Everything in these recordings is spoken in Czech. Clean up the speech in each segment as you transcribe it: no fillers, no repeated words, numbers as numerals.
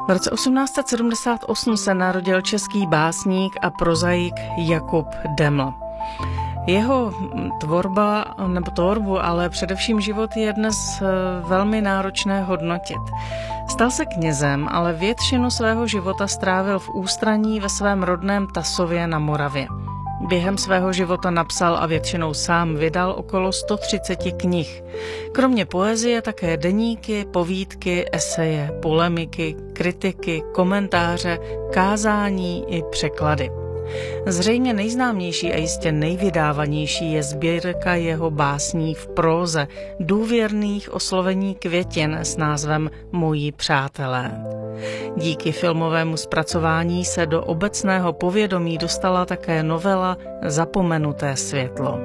V roce 1878 se narodil český básník a prozaik Jakub Deml. Jeho tvorbu, ale především život je dnes velmi náročné hodnotit. Stal se knězem, ale většinu svého života strávil v ústraní ve svém rodném Tasově na Moravě. Během svého života napsal a většinou sám vydal okolo 130 knih. Kromě poezie také deníky, povídky, eseje, polemiky, kritiky, komentáře, kázání i překlady. Zřejmě nejznámější a jistě nejvydávanější je sbírka jeho básní v próze, důvěrných oslovení květin s názvem Moji přátelé. Díky filmovému zpracování se do obecného povědomí dostala také novela Zapomenuté světlo.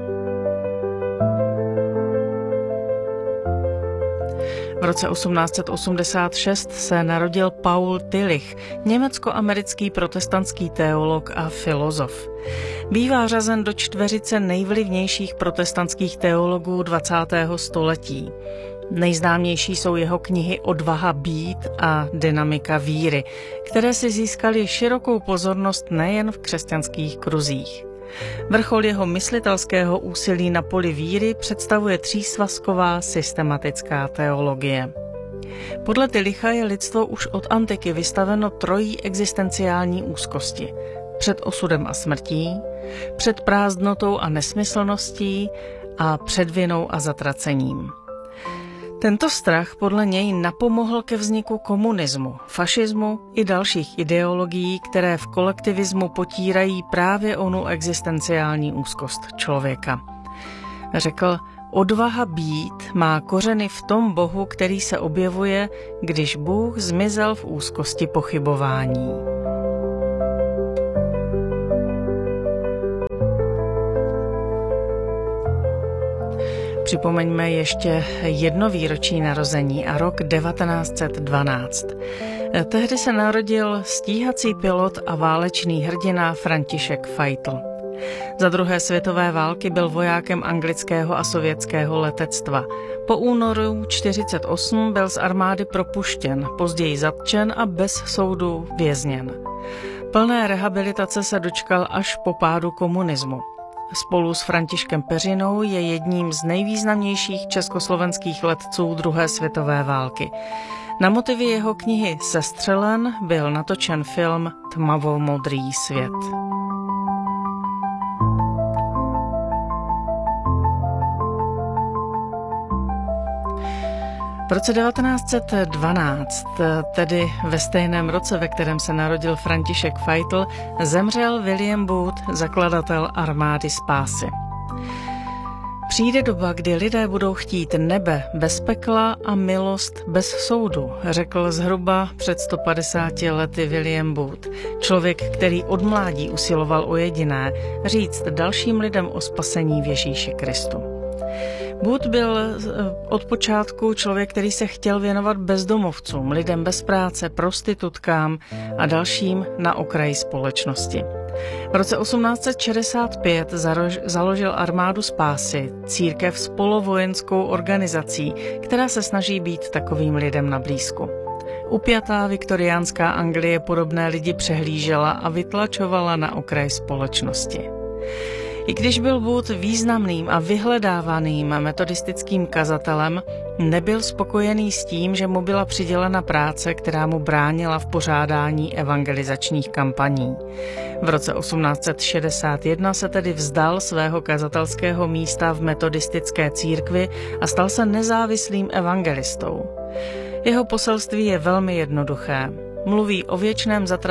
V roce 1886 se narodil Paul Tillich, německo-americký protestantský teolog a filozof. Bývá řazen do čtveřice nejvlivnějších protestantských teologů 20. století. Nejznámější jsou jeho knihy Odvaha být a Dynamika víry, které si získaly širokou pozornost nejen v křesťanských kruzích. Vrchol jeho myslitelského úsilí na poli víry představuje třísvazková systematická teologie. Podle Tillicha je lidstvo už od antiky vystaveno trojí existenciální úzkosti. Před osudem a smrtí, před prázdnotou a nesmyslností a před vinou a zatracením. Tento strach podle něj napomohl ke vzniku komunismu, fašismu i dalších ideologií, které v kolektivismu potírají právě onu existenciální úzkost člověka. Řekl, odvaha být má kořeny v tom Bohu, který se objevuje, když Bůh zmizel v úzkosti pochybování. Připomeňme ještě jedno výročí narození a rok 1912. Tehdy se narodil stíhací pilot a válečný hrdina František Feitel. Za druhé světové války byl vojákem anglického a sovětského letectva. Po únoru 1948 byl z armády propuštěn, později zatčen a bez soudu vězněn. Plné rehabilitace se dočkal až po pádu komunismu. Spolu s Františkem Peřinou je jedním z nejvýznamnějších československých letců druhé světové války. Na motivy jeho knihy Sestřelen byl natočen film Tmavomodrý svět. V roce 1912, tedy ve stejném roce, ve kterém se narodil František Feitel, zemřel William Booth, zakladatel armády spásy. Přijde doba, kdy lidé budou chtít nebe bez pekla a milost bez soudu, řekl zhruba před 150 lety William Booth, člověk, který od mládí usiloval o jediné, říct dalším lidem o spasení v Ježíši Kristu. Booth byl od počátku člověk, který se chtěl věnovat bezdomovcům, lidem bez práce, prostitutkám a dalším na okraji společnosti. V roce 1865 založil armádu spásy, církev s polovojenskou organizací, která se snaží být takovým lidem na blízku. Upjatá viktoriánská Anglie podobné lidi přehlížela a vytlačovala na okraj společnosti. I když byl Booth významným a vyhledávaným metodistickým kazatelem, nebyl spokojený s tím, že mu byla přidělena práce, která mu bránila v pořádání evangelizačních kampaní. V roce 1861 se tedy vzdal svého kazatelského místa v metodistické církvi a stal se nezávislým evangelistou. Jeho poselství je velmi jednoduché. Mluví o věčném